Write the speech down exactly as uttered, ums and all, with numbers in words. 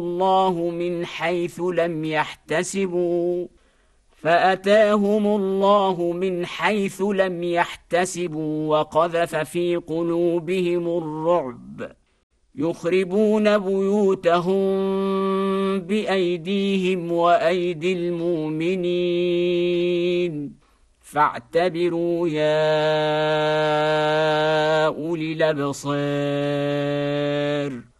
الله من حيث لم يحتسبوا فأتاهم الله من حيث لم يحتسبوا وقذف في قلوبهم الرعب يخربون بيوتهم بأيديهم وأيدي المؤمنين فاعتبروا يا أولي الأبصار